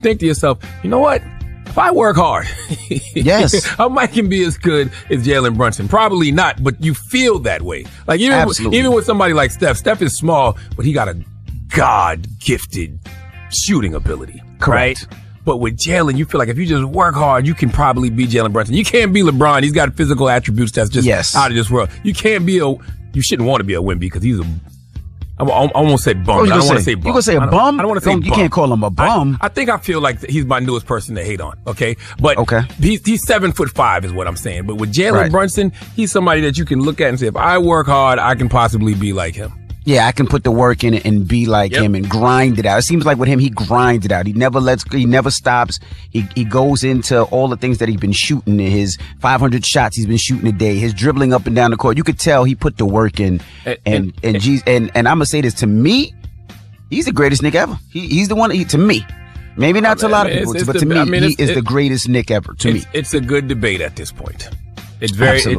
think to yourself, you know what? If I work hard, yes, I might can be as good as Jalen Brunson. Probably not, but you feel that way. Like even with somebody like Steph. Steph is small, but he got a God-gifted shooting ability. Correct. Right? But with Jalen, you feel like if you just work hard, you can probably be Jalen Brunson. You can't be LeBron. He's got physical attributes that's just out of this world. You can't be you shouldn't want to be a Wemby because he's I won't say bum. I don't want to say bum. You gonna say a bum? I don't want to say bum. You can't call him a bum. I feel like he's my newest person to hate on. Okay, but he's 7'5" is what I'm saying. But with Jalen Brunson, he's somebody that you can look at and say, if I work hard, I can possibly be like him. Yeah, I can put the work in it and be like him and grind it out. It seems like with him, he grinds it out. He never stops. He goes into all the things that he's been shooting, his 500 shots he's been shooting a day, his dribbling up and down the court. You could tell he put the work in. And I'm gonna say this, to me, he's the greatest Knick ever. He's the one, to me. Maybe not to a lot of people, but to me, he is the greatest Knick ever, to me. It's a good debate at this point. It's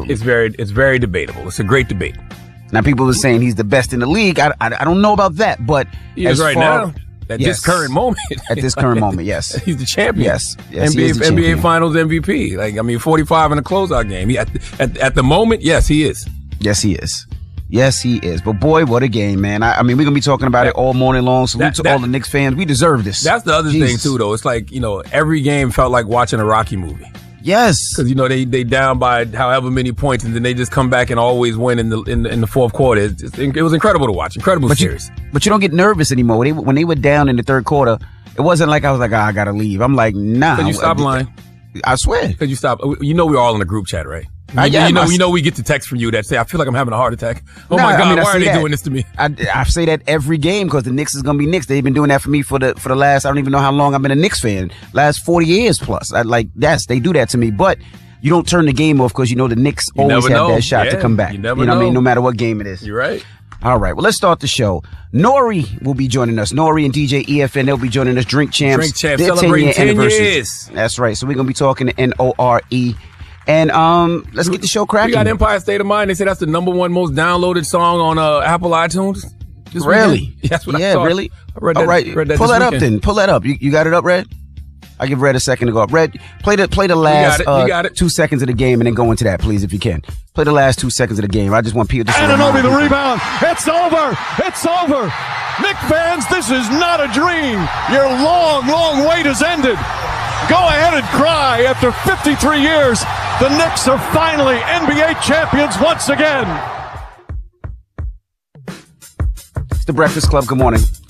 very debatable. It's a great debate. Now, people are saying he's the best in the league. I don't know about that, but he is right now. At this current moment. At this current moment, yes. He's the champion. Yes, NBA Finals MVP. 45 in a closeout game. At the moment, yes, he is. Yes, he is. Yes, he is. But boy, what a game, man. I mean, we're going to be talking about it all morning long. Salute to all the Knicks fans. We deserve this. That's the other thing, too, though. It's like, every game felt like watching a Rocky movie. Yes, because they down by however many points, and then they just come back and always win in the fourth quarter. It was incredible to watch, incredible series. But you don't get nervous anymore. When they were down in the third quarter, it wasn't like I was like, I gotta leave. I'm like, nah. Because you stop lying. I swear. Because you stop. We're all in a group chat, right? We get the text from you that say, I feel like I'm having a heart attack. Oh my God, why are they doing this to me? I say that every game because the Knicks is going to be Knicks. They've been doing that for me for the last, I don't even know how long I've been a Knicks fan. Last 40 years plus. They do that to me. But you don't turn the game off because the Knicks always have that shot to come back. You know what I mean? No matter what game it is. You're right. All right. Well, let's start the show. Nori will be joining us. Nori and DJ EFN, they'll be joining us. Drink Champs. Drink Champs. Celebrating 10 years. That's right. So we're going to be talking to Nore. And let's get the show cracking. We got Empire State of Mind. They said that's the #1 most downloaded song on Apple iTunes. Really? That's what I thought. Really? I read that, all right. read that Pull that up then. Pull that up. You got it up, Red? I'll give Red a second to go up. Red, play the last you got it. 2 seconds of the game and then go into that, please, if you can. Play the last 2 seconds of the game. I just want people to see. Anunoby the rebound. It's over. It's over. Knick fans, this is not a dream. Your long, long wait has ended. Go ahead and cry. After 53 years, the Knicks are finally NBA champions once again. It's the Breakfast Club. Good morning.